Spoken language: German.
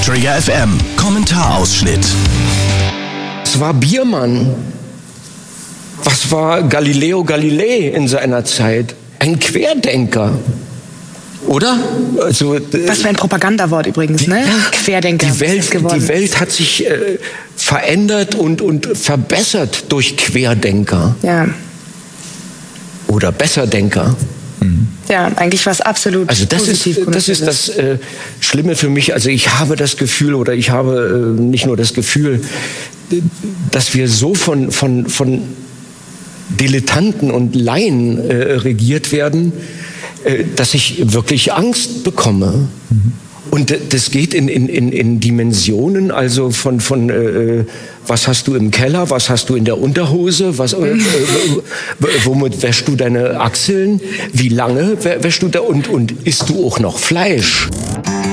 Trigger FM Kommentarausschnitt. Es war Biermann. Was war Galileo Galilei in seiner Zeit? Ein Querdenker. Oder? Also, was für ein Propagandawort übrigens, ne? Querdenker. Die Welt hat sich verändert und verbessert durch Querdenker. Ja. Oder Besserdenker. Ja, eigentlich was absolut also das ist das Schlimme für mich. Also ich habe das Gefühl, oder ich habe nicht nur das Gefühl, dass wir so von Dilettanten und Laien regiert werden, dass ich wirklich Angst bekomme. Und das geht in Dimensionen, also von was hast du im Keller, was hast du in der Unterhose, womit wäschst du deine Achseln, wie lange wäschst du da und isst du auch noch Fleisch?